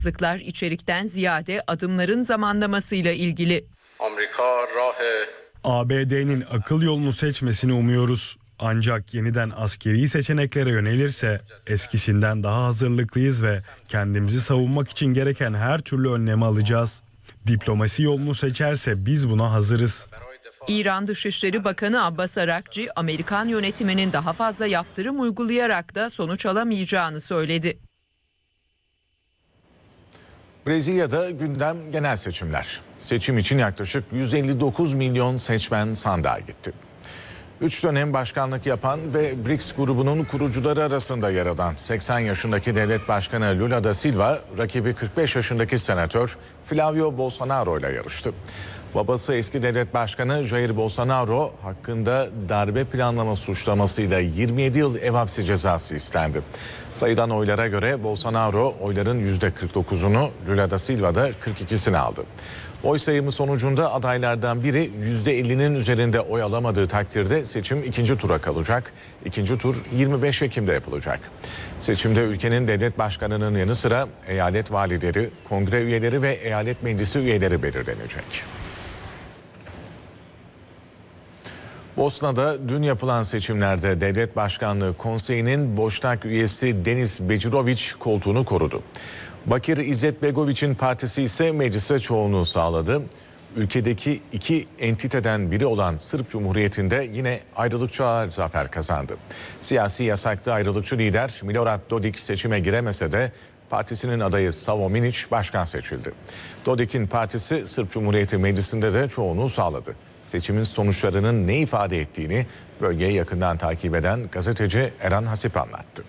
Zıklar içerikten ziyade adımların zamanlamasıyla ilgili. ABD'nin akıl yolunu seçmesini umuyoruz. Ancak yeniden askeri seçeneklere yönelirse eskisinden daha hazırlıklıyız ve kendimizi savunmak için gereken her türlü önlemi alacağız. Diplomasi yolunu seçerse biz buna hazırız. İran Dışişleri Bakanı Abbas Arakçı, Amerikan yönetiminin daha fazla yaptırım uygulayarak da sonuç alamayacağını söyledi. Brezilya'da gündem genel seçimler. Seçim için yaklaşık 159 milyon seçmen sandığa gitti. 3 dönem başkanlık yapan ve BRICS grubunun kurucuları arasında yer alan 80 yaşındaki devlet başkanı Lula da Silva, rakibi 45 yaşındaki senatör Flavio Bolsonaro ile yarıştı. Babası eski devlet başkanı Jair Bolsonaro hakkında darbe planlama suçlamasıyla 27 yıl ev hapsi cezası istendi. Sayılan oylara göre Bolsonaro oyların %49'unu, Lula da Silva da 42'sini aldı. Oy sayımı sonucunda adaylardan biri %50'nin üzerinde oy alamadığı takdirde seçim ikinci tura kalacak. İkinci tur 25 Ekim'de yapılacak. Seçimde ülkenin devlet başkanının yanı sıra eyalet valileri, kongre üyeleri ve eyalet meclisi üyeleri belirlenecek. Bosna'da dün yapılan seçimlerde Devlet Başkanlığı Konseyi'nin Boşnak üyesi Deniz Becirović koltuğunu korudu. Bakir İzzetbegović'in partisi ise meclise çoğunluğu sağladı. Ülkedeki iki entiteden biri olan Sırp Cumhuriyeti'nde yine ayrılıkçılar zafer kazandı. Siyasi yasaklı ayrılıkçı lider Milorad Dodik seçime giremese de partisinin adayı Savo Minić başkan seçildi. Dodik'in partisi Sırp Cumhuriyeti Meclisi'nde de çoğunluğu sağladı. Seçimin sonuçlarının ne ifade ettiğini bölgeyi yakından takip eden gazeteci Eren Hasip anlattı.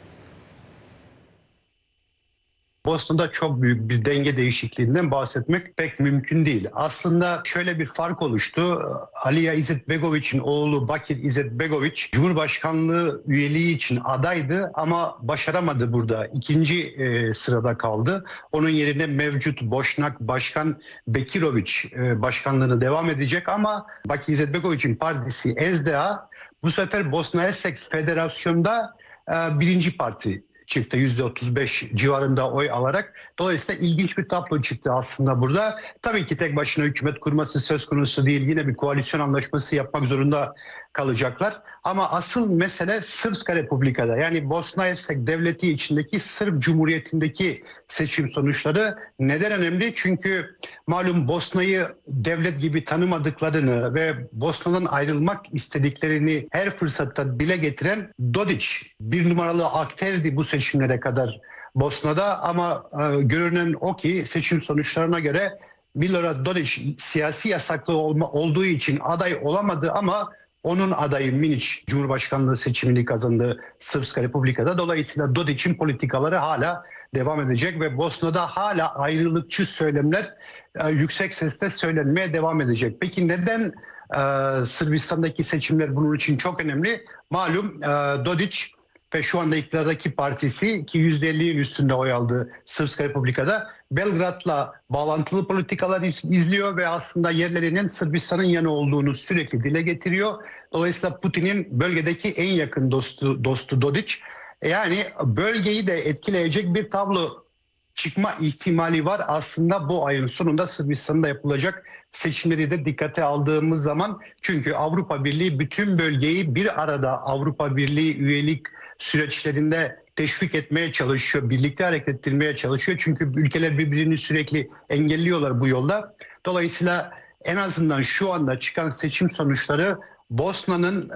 Bosna'da çok büyük bir denge değişikliğinden bahsetmek pek mümkün değil. Aslında şöyle bir fark oluştu. Alija İzetbegović'in oğlu Bakir İzetbegović Cumhurbaşkanlığı üyeliği için adaydı ama başaramadı burada. İkinci sırada kaldı. Onun yerine mevcut Boşnak Başkan Bekirović başkanlığını devam edecek ama Bakir İzetbegović'in partisi SDA bu sefer Bosna Hersek Federasyonu'nda birinci parti çıktı %35 civarında oy alarak. Dolayısıyla ilginç bir tablo çıktı aslında burada. Tabii ki tek başına hükümet kurması söz konusu değil. Yine bir koalisyon anlaşması yapmak zorunda kalacaklar. Ama asıl mesele Srpska Republika'da, yani Bosna Hersek Devleti içindeki Sırp Cumhuriyeti'ndeki seçim sonuçları neden önemli? Çünkü malum Bosna'yı devlet gibi tanımadıklarını ve Bosna'dan ayrılmak istediklerini her fırsatta dile getiren Dodić bir numaralı akterdi bu seçimlere kadar Bosna'da, ama görünen o ki seçim sonuçlarına göre Milorad Dodić siyasi yasaklı olduğu için aday olamadı ama onun adayı Minić Cumhurbaşkanlığı seçimini kazandı Srpska Republika'da. Dolayısıyla Dodić'in politikaları hala devam edecek ve Bosna'da hala ayrılıkçı söylemler yüksek sesle söylenmeye devam edecek. Peki neden Sırbistan'daki seçimler bunun için çok önemli? Malum Dodić ve şu anda iktidardaki partisi ki %50'nin üstünde oy aldı Srpska Republika'da, Belgrad'la bağlantılı politikalar izliyor ve aslında yerlerinin Sırbistan'ın yanı olduğunu sürekli dile getiriyor. Dolayısıyla Putin'in bölgedeki en yakın dostu Dodić. Yani bölgeyi de etkileyecek bir tablo çıkma ihtimali var aslında bu ayın sonunda Sırbistan'da yapılacak seçimleri de dikkate aldığımız zaman. Çünkü Avrupa Birliği bütün bölgeyi bir arada Avrupa Birliği üyelik süreçlerinde teşvik etmeye çalışıyor, birlikte hareket ettirmeye çalışıyor. Çünkü ülkeler birbirini sürekli engelliyorlar bu yolda. Dolayısıyla en azından şu anda çıkan seçim sonuçları Bosna'nın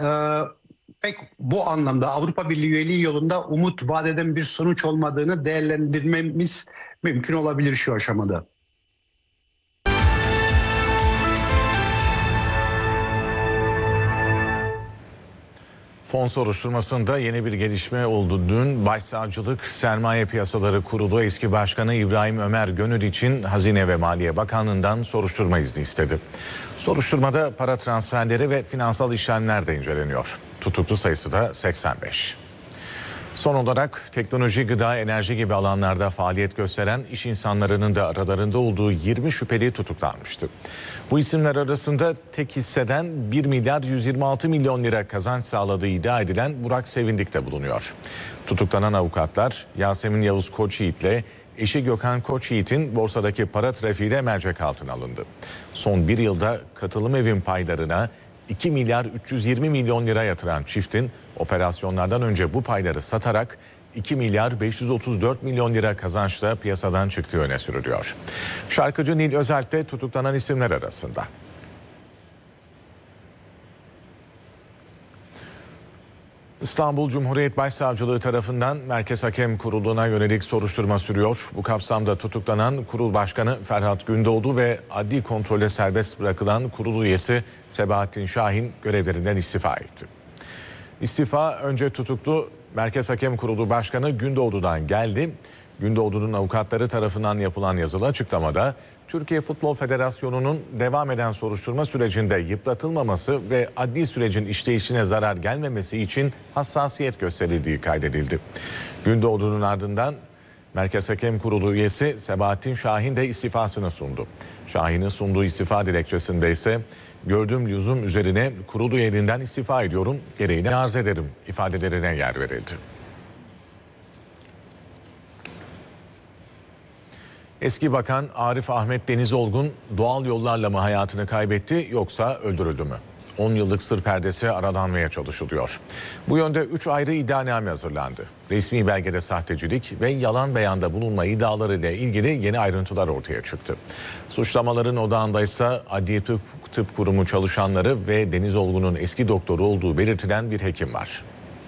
pek bu anlamda Avrupa Birliği üyeliği yolunda umut vaat eden bir sonuç olmadığını değerlendirmemiz mümkün olabilir şu aşamada. Fon soruşturmasında yeni bir gelişme oldu. Dün Başsavcılık Sermaye Piyasaları Kurulu eski başkanı İbrahim Ömer Gönül için Hazine ve Maliye Bakanlığı'ndan soruşturma izni istedi. Soruşturmada para transferleri ve finansal işlemler de inceleniyor. Tutuklu sayısı da 85. Son olarak teknoloji, gıda, enerji gibi alanlarda faaliyet gösteren iş insanlarının da aralarında olduğu 20 şüpheli tutuklanmıştı. Bu isimler arasında tek hisseden 1 milyar 126 milyon lira kazanç sağladığı iddia edilen Burak Sevindik de bulunuyor. Tutuklanan avukatlar Yasemin Yavuz Koçyiğit ile Eşi Gökhan Koçyiğit'in borsadaki para trafiği de mercek altına alındı. Son bir yılda katılım evin paylarına 2 milyar 320 milyon lira yatıran çiftin operasyonlardan önce bu payları satarak 2 milyar 534 milyon lira kazançla piyasadan çıktığı öne sürülüyor. Şarkıcı Nil Özalp de tutuklanan isimler arasında. İstanbul Cumhuriyet Başsavcılığı tarafından Merkez Hakem Kurulu'na yönelik soruşturma sürüyor. Bu kapsamda tutuklanan Kurul Başkanı Ferhat Gündoğdu ve adli kontrole serbest bırakılan kurul üyesi Sebahattin Şahin görevlerinden istifa etti. İstifa önce tutuklu Merkez Hakem Kurulu Başkanı Gündoğdu'dan geldi. Gündoğdu'nun avukatları tarafından yapılan yazılı açıklamada Türkiye Futbol Federasyonu'nun devam eden soruşturma sürecinde yıpratılmaması ve adli sürecin işleyişine zarar gelmemesi için hassasiyet gösterildiği kaydedildi. Gündoğdu'nun ardından Merkez Hakem Kurulu üyesi Sebahattin Şahin de istifasını sundu. Şahin'in sunduğu istifa dilekçesinde ise gördüğüm lüzum üzerine kurul üyeliğinden istifa ediyorum, gereğini arz ederim ifadelerine yer verildi. Eski Bakan Arif Ahmet Deniz Olgun doğal yollarla mı hayatını kaybetti yoksa öldürüldü mü? 10 yıllık sır perdesi aralanmaya çalışılıyor. Bu yönde 3 ayrı iddianame hazırlandı. Resmi belgede sahtecilik ve yalan beyanda bulunma iddiaları ile ilgili yeni ayrıntılar ortaya çıktı. Suçlamaların odağında ise Adli Tıp Kurumu çalışanları ve Deniz Olgun'un eski doktoru olduğu belirtilen bir hekim var.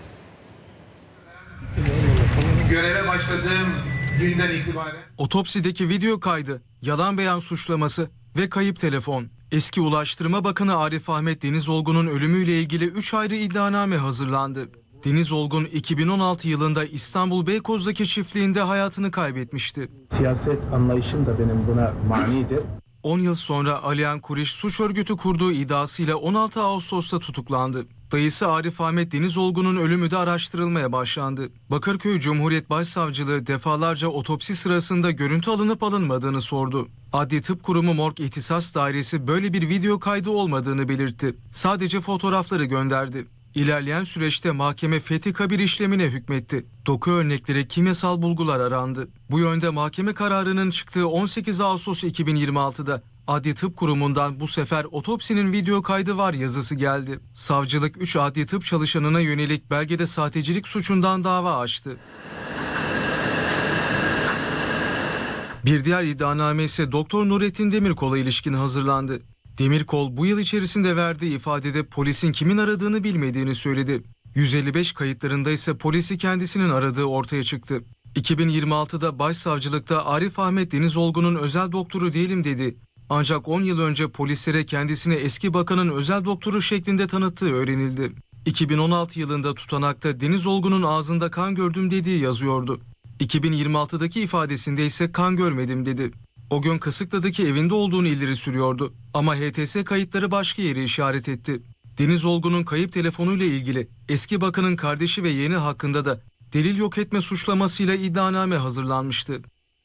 Göreve başladığım günden itibaren Otopsideki video kaydı, yalan beyan suçlaması ve kayıp telefon. Eski Ulaştırma Bakanı Arif Ahmet Deniz Olgun'un ölümüyle ilgili 3 ayrı iddianame hazırlandı. Deniz Olgun 2016 yılında İstanbul Beykoz'daki çiftliğinde hayatını kaybetmişti. Siyaset anlayışım da benim buna manidir. 10 yıl sonra Aliyan Kuriş suç örgütü kurduğu iddiasıyla 16 Ağustos'ta tutuklandı. Dayısı Arif Ahmet Deniz Olgun'un ölümü de araştırılmaya başlandı. Bakırköy Cumhuriyet Başsavcılığı defalarca otopsi sırasında görüntü alınıp alınmadığını sordu. Adli Tıp Kurumu Morg İhtisas Dairesi böyle bir video kaydı olmadığını belirtti. Sadece fotoğrafları gönderdi. İlerleyen süreçte mahkeme fethi kabir işlemine hükmetti. Doku örnekleri kimyasal bulgular arandı. Bu yönde mahkeme kararının çıktığı 18 Ağustos 2026'da Adli Tıp Kurumu'ndan bu sefer otopsinin video kaydı var yazısı geldi. Savcılık 3 adli tıp çalışanına yönelik belgede sahtecilik suçundan dava açtı. Bir diğer iddianame ise Doktor Nurettin Demirkol'a ilişkin hazırlandı. Demirkol bu yıl içerisinde verdiği ifadede polisin kimin aradığını bilmediğini söyledi. 155 kayıtlarında ise polisi kendisinin aradığı ortaya çıktı. 2026'da Başsavcılıkta Arif Ahmet Deniz Olgun'un özel doktoru değilim dedi. Ancak 10 yıl önce polislere kendisini eski bakanın özel doktoru şeklinde tanıttığı öğrenildi. 2016 yılında tutanakta Deniz Olgun'un ağzında kan gördüm dediği yazıyordu. 2026'daki ifadesinde ise kan görmedim dedi. O gün Kısıklı'daki evinde olduğunu ileri sürüyordu ama HTS kayıtları başka yere işaret etti. Deniz Olgun'un kayıp telefonuyla ilgili eski bakanın kardeşi ve yeğeni hakkında da delil yok etme suçlamasıyla iddianame hazırlanmıştı.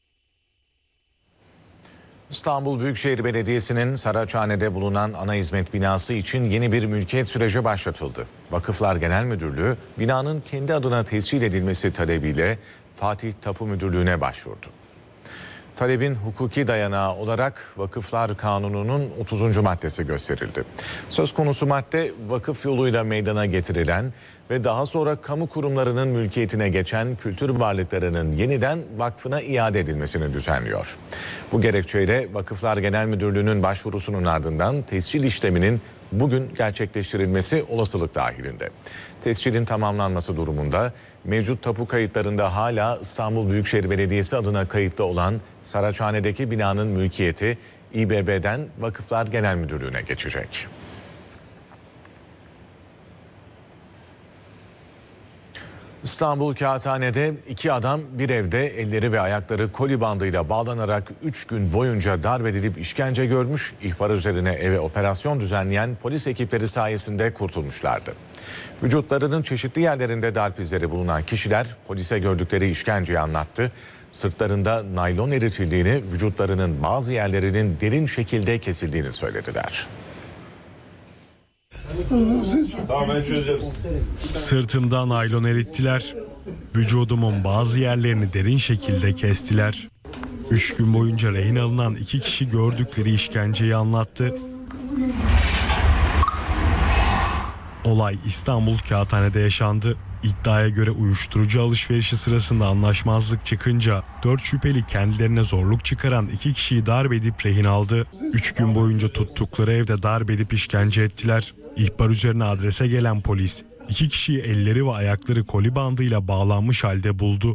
İstanbul Büyükşehir Belediyesi'nin Saraçhane'de bulunan ana hizmet binası için yeni bir mülkiyet süreci başlatıldı. Vakıflar Genel Müdürlüğü binanın kendi adına tescil edilmesi talebiyle Fatih Tapu Müdürlüğü'ne başvurdu. Talebin hukuki dayanağı olarak Vakıflar Kanunu'nun 30. maddesi gösterildi. Söz konusu madde vakıf yoluyla meydana getirilen ve daha sonra kamu kurumlarının mülkiyetine geçen kültür varlıklarının yeniden vakfına iade edilmesini düzenliyor. Bu gerekçeyle Vakıflar Genel Müdürlüğü'nün başvurusunun ardından tescil işleminin bugün gerçekleştirilmesi olasılık dahilinde. Tescilin tamamlanması durumunda mevcut tapu kayıtlarında hala İstanbul Büyükşehir Belediyesi adına kayıtlı olan Saraçhane'deki binanın mülkiyeti İBB'den Vakıflar Genel Müdürlüğü'ne geçecek. İstanbul Kağıthane'de 2 adam bir evde elleri ve ayakları koli bandıyla bağlanarak 3 gün boyunca darp edilip işkence görmüş, ihbar üzerine eve operasyon düzenleyen polis ekipleri sayesinde kurtulmuşlardı. Vücutlarının çeşitli yerlerinde darp izleri bulunan kişiler polise gördükleri işkenceyi anlattı. Sırtlarında naylon eritildiğini, vücutlarının bazı yerlerinin derin şekilde kesildiğini söylediler. Sırtımda naylon erittiler. Vücudumun bazı yerlerini derin şekilde kestiler. 3 gün boyunca rehin alınan 2 kişi gördükleri işkenceyi anlattı. Olay İstanbul Kağıthane'de yaşandı. İddiaya göre uyuşturucu alışverişi sırasında anlaşmazlık çıkınca 4 şüpheli kendilerine zorluk çıkaran 2 kişiyi darp edip rehin aldı. 3 gün boyunca tuttukları evde darp edip işkence ettiler. İhbar üzerine adrese gelen polis 2 kişiyi elleri ve ayakları koli bandıyla bağlanmış halde buldu.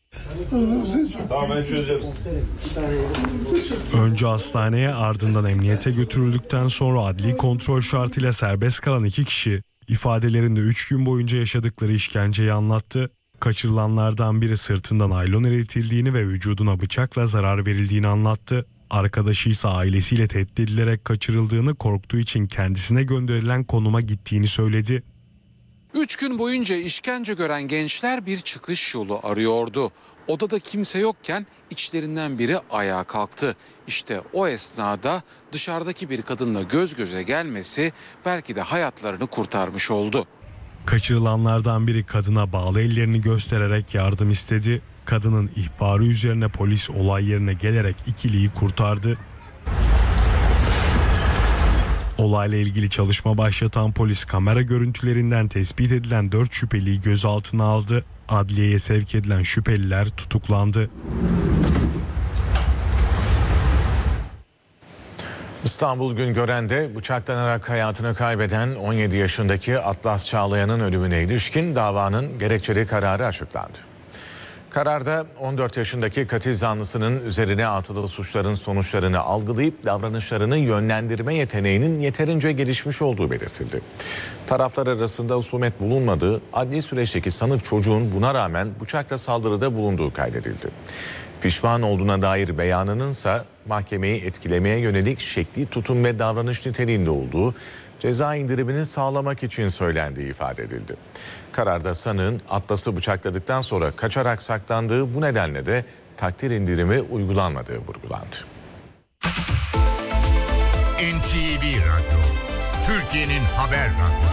Önce hastaneye, ardından emniyete götürüldükten sonra adli kontrol şartıyla serbest kalan 2 kişi ifadelerinde 3 gün boyunca yaşadıkları işkenceyi anlattı. Kaçırılanlardan biri sırtından naylon eritildiğini ve vücuduna bıçakla zarar verildiğini anlattı. Arkadaşı ise ailesiyle tehdit edilerek kaçırıldığını, korktuğu için kendisine gönderilen konuma gittiğini söyledi. 3 gün boyunca işkence gören gençler bir çıkış yolu arıyordu. Odada kimse yokken içlerinden biri ayağa kalktı. İşte o esnada dışarıdaki bir kadınla göz göze gelmesi belki de hayatlarını kurtarmış oldu. Kaçırılanlardan biri kadına bağlı ellerini göstererek yardım istedi. Kadının ihbarı üzerine polis olay yerine gelerek ikiliyi kurtardı. Olayla ilgili çalışma başlatan polis kamera görüntülerinden tespit edilen 4 şüpheliyi gözaltına aldı. Adliyeye sevk edilen şüpheliler tutuklandı. İstanbul Güngören'de bıçaklanarak hayatını kaybeden 17 yaşındaki Atlas Çağlayan'ın ölümüne ilişkin davanın gerekçeli kararı açıklandı. Kararda 14 yaşındaki katil zanlısının üzerine atılı suçların sonuçlarını algılayıp davranışlarını yönlendirme yeteneğinin yeterince gelişmiş olduğu belirtildi. Taraflar arasında husumet bulunmadığı, adli süreçteki sanık çocuğun buna rağmen bıçakla saldırıda bulunduğu kaydedildi. Pişman olduğuna dair beyanınınsa mahkemeyi etkilemeye yönelik şekli tutum ve davranış niteliğinde olduğu, ceza indirimini sağlamak için söylendiği ifade edildi. Kararda sanığın Atlas'ı bıçakladıktan sonra kaçarak saklandığı, bu nedenle de takdir indirimi uygulanmadığı vurgulandı. NTV Radyo, Türkiye'nin haber radyosu.